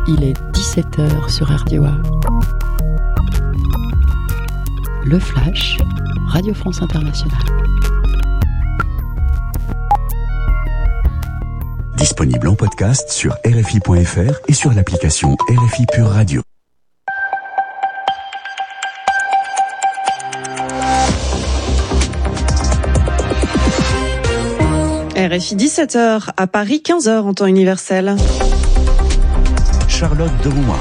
Il est 17h sur RDOA. Le Flash, Radio France Internationale. Disponible en podcast sur RFI.fr et sur l'application RFI Pure Radio. RFI 17h, à Paris 15h en temps universel. Charlotte Derouin.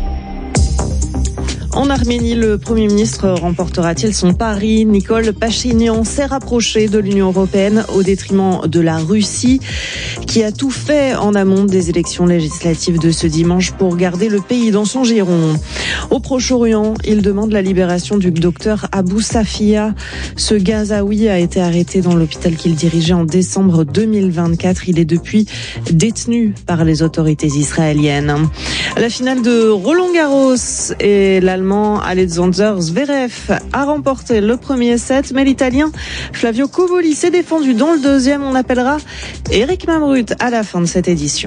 En Arménie, le Premier ministre remportera-t-il son pari ? Nikol Pachinian s'est rapproché de l'Union européenne au détriment de la Russie, qui a tout fait en amont des élections législatives de ce dimanche pour garder le pays dans son giron. Au Proche-Orient, il demande la libération du docteur Abou Safia. Ce Gazaoui a été arrêté dans l'hôpital qu'il dirigeait en décembre 2024. Il est depuis détenu par les autorités israéliennes. La finale de Roland-Garros et l'Allemand Alexander Zverev a remporté le premier set, mais l'Italien Flavio Cobolli s'est défendu dans le deuxième. On appellera Eric Mamrut à la fin de cette édition.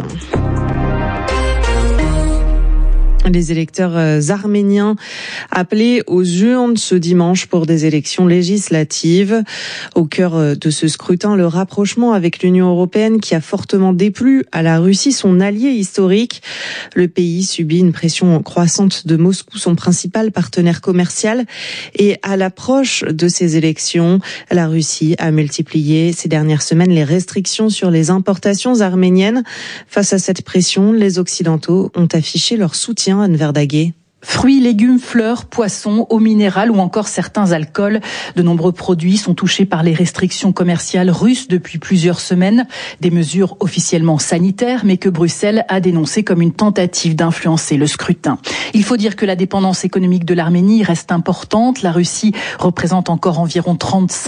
Les électeurs arméniens appelés aux urnes ce dimanche pour des élections législatives. Au cœur de ce scrutin, le rapprochement avec l'Union européenne qui a fortement déplu à la Russie, son allié historique. Le pays subit une pression croissante de Moscou, son principal partenaire commercial. Et à l'approche de ces élections, la Russie a multiplié ces dernières semaines les restrictions sur les importations arméniennes. Face à cette pression, les Occidentaux ont affiché leur soutien. Anne Verdaguet. Fruits, légumes, fleurs, poissons, eau minérale ou encore certains alcools. De nombreux produits sont touchés par les restrictions commerciales russes depuis plusieurs semaines. Des mesures officiellement sanitaires, mais que Bruxelles a dénoncées comme une tentative d'influencer le scrutin. Il faut dire que la dépendance économique de l'Arménie reste importante. La Russie représente encore environ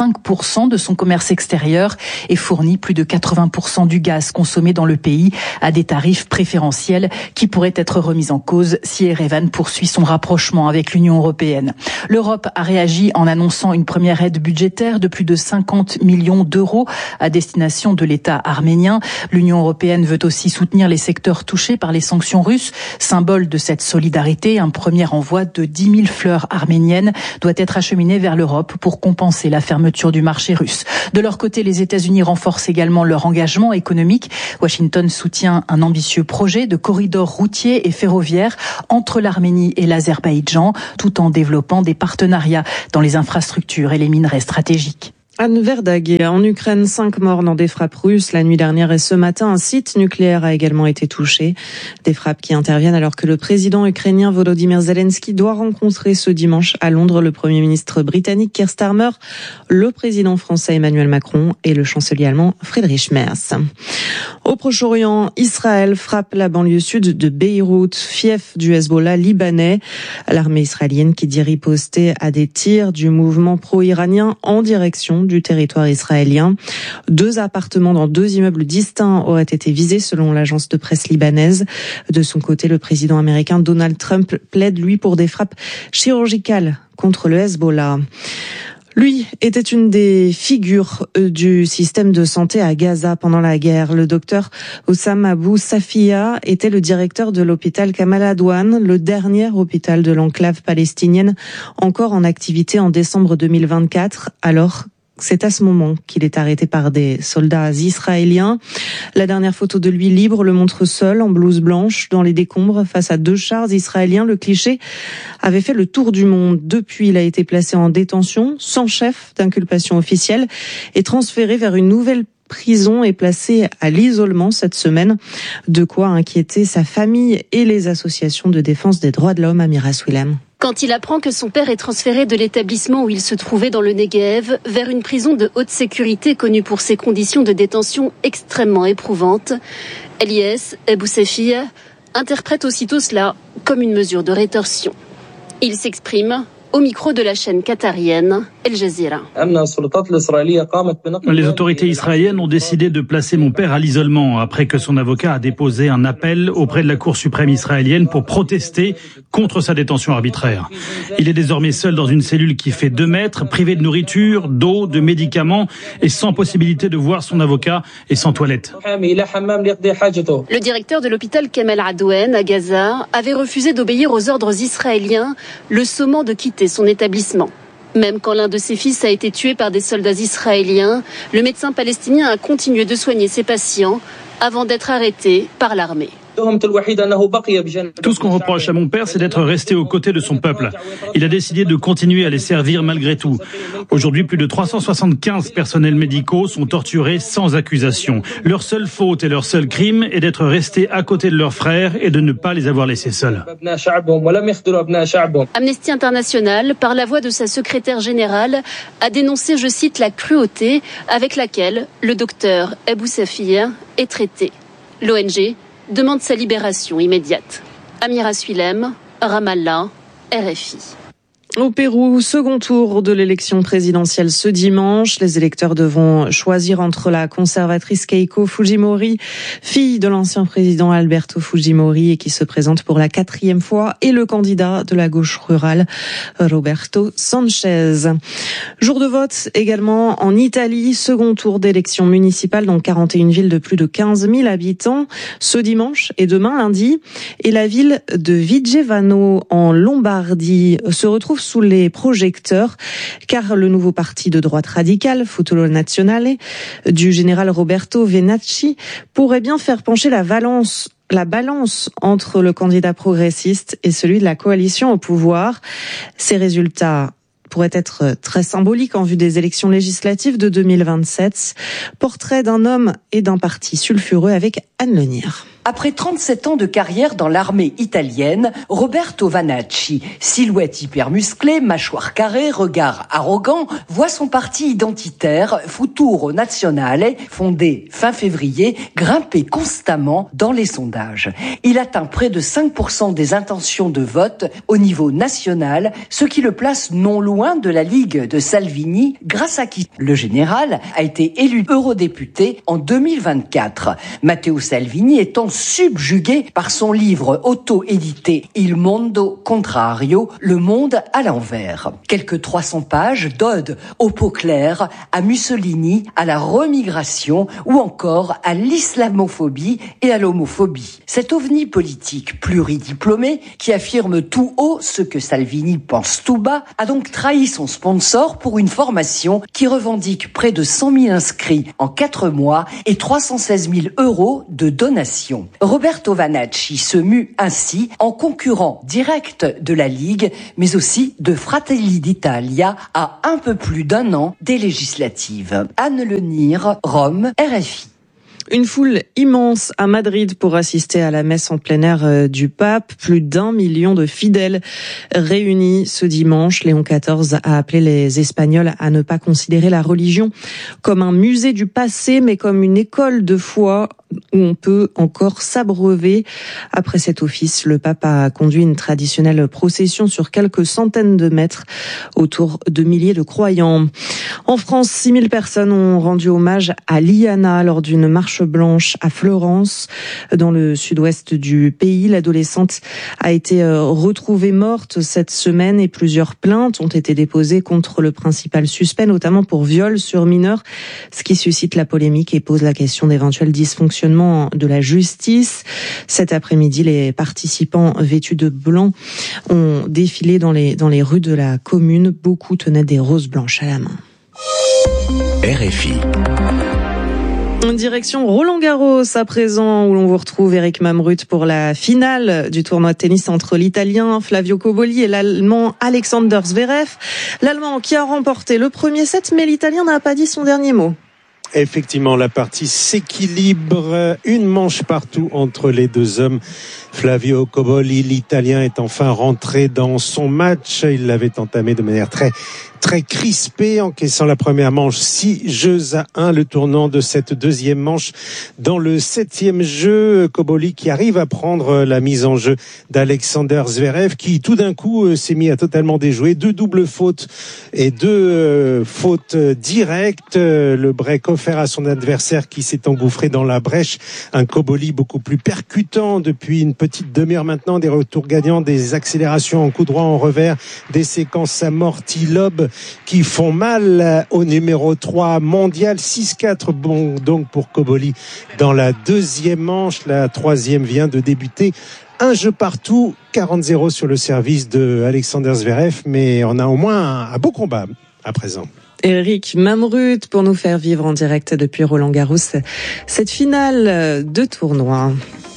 35% de son commerce extérieur et fournit plus de 80% du gaz consommé dans le pays à des tarifs préférentiels qui pourraient être remis en cause si Erevan poursuit son rapprochement avec l'Union européenne. L'Europe a réagi en annonçant une première aide budgétaire de plus de 50 millions d'euros à destination de l'État arménien. L'Union européenne veut aussi soutenir les secteurs touchés par les sanctions russes. Symbole de cette solidarité, un premier envoi de 10 000 fleurs arméniennes doit être acheminé vers l'Europe pour compenser la fermeture du marché russe. De leur côté, les États-Unis renforcent également leur engagement économique. Washington soutient un ambitieux projet de corridor routier et ferroviaire entre l'Arménie et l'Azerbaïdjan, tout en développant des partenariats dans les infrastructures et les minerais stratégiques. Anne Verdaguet, en Ukraine, 5 morts dans des frappes russes la nuit dernière et ce matin, un site nucléaire a également été touché. Des frappes qui interviennent alors que le président ukrainien Volodymyr Zelensky doit rencontrer ce dimanche à Londres le Premier ministre britannique Keir Starmer, le président français Emmanuel Macron et le chancelier allemand Friedrich Merz. Au Proche-Orient, Israël frappe la banlieue sud de Beyrouth, fief du Hezbollah libanais. L'armée israélienne qui dit riposter à des tirs du mouvement pro-iranien en direction du territoire israélien. 2 appartements dans 2 immeubles distincts auraient été visés selon l'agence de presse libanaise. De son côté, le président américain Donald Trump plaide, lui, pour des frappes chirurgicales contre le Hezbollah. Lui était une des figures du système de santé à Gaza pendant la guerre. Le docteur Oussam Abou Safia était le directeur de l'hôpital Kamal Adwan, le dernier hôpital de l'enclave palestinienne encore en activité en décembre 2024, alors c'est à ce moment qu'il est arrêté par des soldats israéliens. La dernière photo de lui libre le montre seul, en blouse blanche, dans les décombres, face à 2 chars israéliens. Le cliché avait fait le tour du monde. Depuis, il a été placé en détention, sans chef d'inculpation officielle, et transféré vers une nouvelle prison et placé à l'isolement cette semaine. De quoi inquiéter sa famille et les associations de défense des droits de l'homme. Amira Swilem. Quand il apprend que son père est transféré de l'établissement où il se trouvait dans le Negev vers une prison de haute sécurité connue pour ses conditions de détention extrêmement éprouvantes, Elias Abou Safia interprète aussitôt cela comme une mesure de rétorsion. Il s'exprime au micro de la chaîne qatarienne El Jazeera. Les autorités israéliennes ont décidé de placer mon père à l'isolement après que son avocat a déposé un appel auprès de la Cour suprême israélienne pour protester contre sa détention arbitraire. Il est désormais seul dans une cellule qui fait 2 mètres, privé de nourriture, d'eau, de médicaments et sans possibilité de voir son avocat et sans toilette. Le directeur de l'hôpital Kamel Adwen à Gaza avait refusé d'obéir aux ordres israéliens, le sommant de quitter son établissement. Même quand l'un de ses fils a été tué par des soldats israéliens, le médecin palestinien a continué de soigner ses patients avant d'être arrêté par l'armée. Tout ce qu'on reproche à mon père, c'est d'être resté aux côtés de son peuple. Il a décidé de continuer à les servir malgré tout. Aujourd'hui, plus de 375 personnels médicaux sont torturés sans accusation. Leur seule faute et leur seul crime est d'être restés à côté de leurs frères et de ne pas les avoir laissés seuls. Amnesty International, par la voix de sa secrétaire générale, a dénoncé, je cite, la cruauté avec laquelle le docteur Abou Safir est traité. L'ONG demande sa libération immédiate. Amira Suilem, Ramallah, RFI. Au Pérou, second tour de l'élection présidentielle ce dimanche. Les électeurs devront choisir entre la conservatrice Keiko Fujimori, fille de l'ancien président Alberto Fujimori et qui se présente pour la 4e fois, et le candidat de la gauche rurale, Roberto Sanchez. Jour de vote également en Italie, second tour d'élection municipale dans 41 villes de plus de 15 000 habitants. Ce dimanche et demain lundi, et la ville de Vigevano en Lombardie se retrouve sous les projecteurs, car le nouveau parti de droite radicale, Futuro Nazionale, du général Roberto Venacci, pourrait bien faire pencher la balance entre le candidat progressiste et celui de la coalition au pouvoir. Ces résultats pourrait être très symbolique en vue des élections législatives de 2027. Portrait d'un homme et d'un parti sulfureux avec Anne Lenir. Après 37 ans de carrière dans l'armée italienne, Roberto Vanacci, silhouette hyper musclée, mâchoire carrée, regard arrogant, voit son parti identitaire, Futuro Nazionale, fondé fin février, grimper constamment dans les sondages. Il atteint près de 5% des intentions de vote au niveau national, ce qui le place non loin de la Ligue de Salvini, grâce à qui le général a été élu eurodéputé en 2024. Matteo Salvini étant subjugué par son livre auto-édité Il Mondo Contrario, Le Monde à l'envers. Quelques 300 pages d'ode au pot clair, à Mussolini, à la remigration ou encore à l'islamophobie et à l'homophobie. Cet ovni politique pluridiplômé qui affirme tout haut ce que Salvini pense tout bas a donc trahi son sponsor pour une formation qui revendique près de 100 000 inscrits en 4 mois et 316 000 € de donations. Roberto Vanacci se mue ainsi en concurrent direct de la Ligue, mais aussi de Fratelli d'Italia à un peu plus d'1 an des législatives. Anne Lenir, Rome, RFI. Une foule immense à Madrid pour assister à la messe en plein air du pape. Plus d'1 million de fidèles réunis ce dimanche. Léon XIV a appelé les Espagnols à ne pas considérer la religion comme un musée du passé, mais comme une école de foi où on peut encore s'abreuver. Après cet office, le pape a conduit une traditionnelle procession sur quelques centaines de mètres autour de milliers de croyants. En France, 6 000 personnes ont rendu hommage à Liana lors d'une marche blanche à Florence, dans le sud-ouest du pays. L'adolescente a été retrouvée morte cette semaine et plusieurs plaintes ont été déposées contre le principal suspect, notamment pour viol sur mineur, ce qui suscite la polémique et pose la question d'éventuels dysfonctionnements de la justice. Cet après-midi, les participants vêtus de blanc ont défilé dans les rues de la commune. Beaucoup tenaient des roses blanches à la main. RFI. Direction Roland-Garros à présent, où l'on vous retrouve Eric Mamrut pour la finale du tournoi de tennis entre l'Italien Flavio Cobolli et l'Allemand Alexander Zverev. L'Allemand qui a remporté le premier set, mais l'Italien n'a pas dit son dernier mot. Effectivement, la partie s'équilibre. Une manche partout entre les deux hommes. Flavio Cobolli, l'Italien, est enfin rentré dans son match. Il l'avait entamé de manière très très crispé, encaissant la première manche 6-1. Le tournant de cette deuxième manche dans le 7e jeu, Koboli qui arrive à prendre la mise en jeu d'Alexander Zverev, qui tout d'un coup s'est mis à totalement déjouer. 2 doubles fautes et 2 fautes directes. Le break offert à son adversaire qui s'est engouffré dans la brèche. Un Koboli beaucoup plus percutant depuis une petite demi-heure maintenant. Des retours gagnants, des accélérations en coup droit, en revers, des séquences amorties lob qui font mal au numéro 3 mondial. 6-4 bon donc pour Koboli dans la deuxième manche. La troisième vient de débuter. Un jeu partout, 40-0 sur le service de Alexander Zverev, mais on a au moins un beau combat à présent. Eric Mamrut pour nous faire vivre en direct depuis Roland-Garros cette finale de tournoi.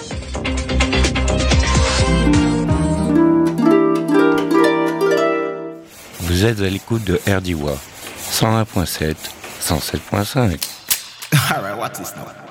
Vous êtes à l'écoute de RDY 101.7, 107.5. All right, watch this now.